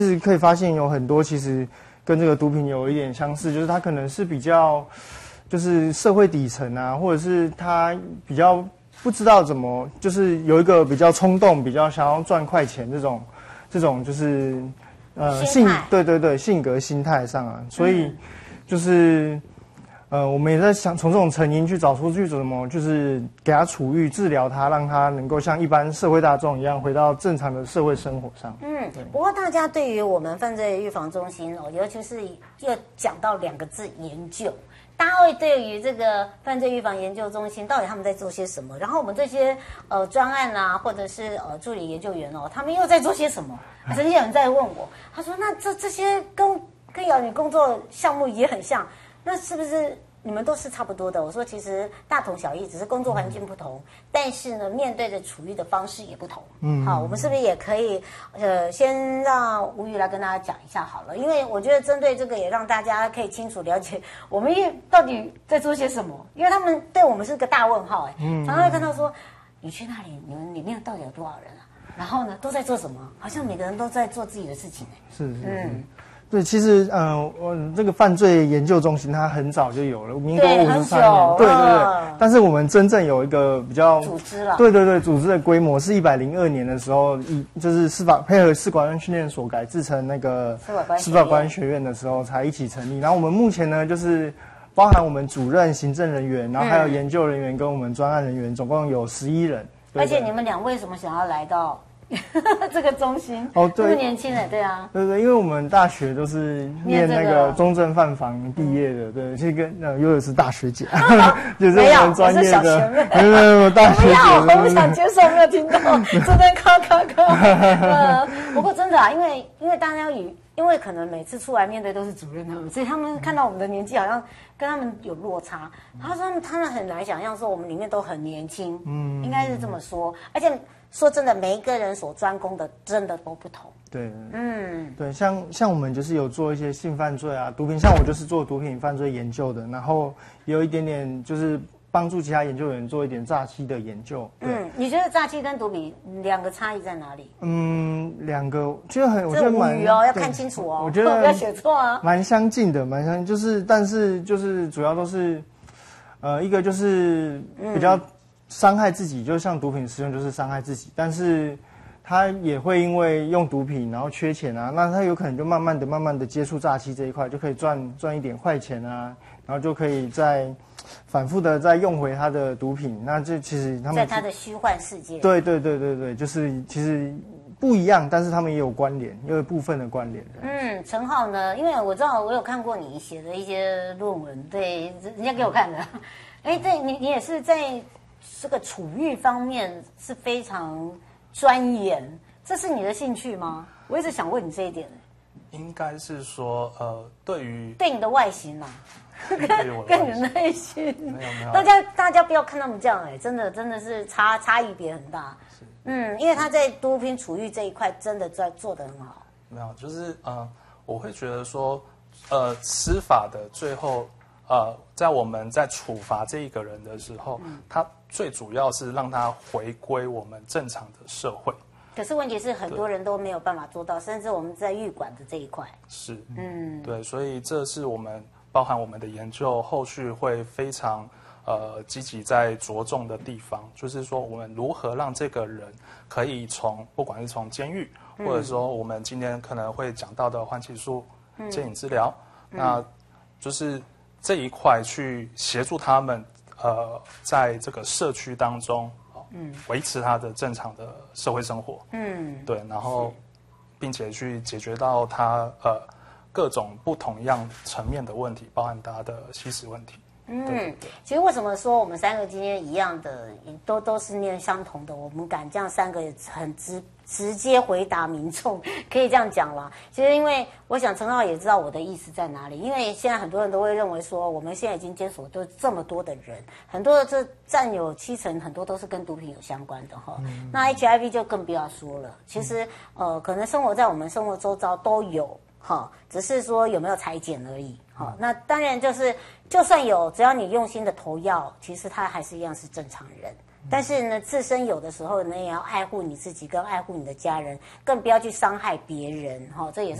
是可以发现有很多其实跟这个毒品有一点相似，就是它可能是比较就是社会底层啊，或者是他比较不知道怎么，就是有一个比较冲动，比较想要赚快钱这种就是性格心态上啊，所以就是我们也在想从这种成因去找出去怎么就是给他处愈治疗他，让他能够像一般社会大众一样回到正常的社会生活上。 不过大家对于我们犯罪预防中心尤其是又讲到2个字研究。大家会对于这个犯罪预防研究中心到底他们在做些什么？然后我们这些专案啊，或者是助理研究员他们又在做些什么？曾经有人在问我，他说：“那这些跟瑶女工作项目也很像，那是不是你们都是差不多的？”我说：“其实大同小异，只是工作环境不同，但是呢，面对的处遇的方式也不同。”好，我们是不是也可以先让吴瑜来跟大家讲一下好了？因为我觉得针对这个也让大家可以清楚了解我们到底在做些什么，因为他们对我们是个大问号常常会看到说你去那里，你们里面到底有多少人啊？然后呢，都在做什么？好像每个人都在做自己的事情是。对，其实我这个犯罪研究中心它很早就有了，民国53年，对。但是我们真正有一个比较组织了， 对，组织的规模是102年的时候，就是配合司法院训练所改制成那个司法官学院的时候才一起成立。然后我们目前呢，就是包含我们主任、行政人员，然后还有研究人员跟我们专案人员，总共有11人。 而且你们2位为什么想要来到这个中心对，这么年轻对啊， 对，因为我们大学都是念那个中正犯防毕业的，对，这个悠悠是大学姐，就是我们专业的，没有大学姐， 我不想接受，没有听到，真的咔，不过真的因为大家因为可能每次出来面对都是主任他们，所以他们看到我们的年纪好像跟他们有落差。他说他们很难想象说我们里面都很年轻，应该是这么说。而且说真的，每一个人所专攻的真的都不同。 对，对，像我们就是有做一些性犯罪啊、毒品，像我就是做毒品犯罪研究的，然后也有一点点就是帮助其他研究员做一点诈欺的研究。 你觉得诈欺跟毒品2个差异在哪里 ？2个就我觉得蛮要看清楚我觉得不要写错啊。 蛮相近的，就是但是就是主要都是一个就是比较伤害自己，就像毒品使用就是伤害自己，但是他也会因为用毒品然后缺钱啊，那他有可能就慢慢的接触诈欺这一块，就可以赚一点快钱啊，然后就可以再反复的再用回他的毒品，那这其实他们在他的虚幻世界。 对，就是其实不一样，但是他们也有关联，也有部分的关联。 陈浩呢？因为我知道我有看过你写的一些论文，对，人家给我看的。对，你也是在这个处遇方面是非常钻研，这是你的兴趣吗？我一直想问你这一点。 应该是说，对你的外形啦，跟你的内心， 没有， 大家不要看他们这样，真的是差异别很大。因为他在毒品处遇这一块真的在做得很好。 没有，就是我会觉得说，司法的最后，在我们在处罚这一个人的时候，他最主要是让他回归我们正常的社会。 可是问题是，很多人都没有办法做到，甚至我们在预管的这一块。 是，对，所以这是我们包含我们的研究后续会非常积极在着重的地方，就是说我们如何让这个人可以不管是从监狱，或者说我们今天可能会讲到的缓起诉、戒瘾治疗，那就是这一块去协助他们在这个社区当中。维持他的正常的社会生活，对，然后并且去解决到他各种不同样层面的问题，包含他的吸食问题。 其实为什么说我们3个今天一样的，都是念相同的，我们敢这样3个很直接回答民众，可以这样讲啦。其实因为我想陈浩也知道我的意思在哪里，因为现在很多人都会认为说，我们现在已经监所都这么多的人，很多的这占有70%，很多都是跟毒品有相关的哈。那 HIV 就更不要说了。其实可能生活在我们生活周遭都有。只是说有没有裁剪而已。那当然就是，就算有，只要你用心的投药，其实他还是一样是正常人。 但是呢，自身有的时候呢，也要爱护你自己，跟爱护你的家人，更不要去伤害别人，哈，这也是。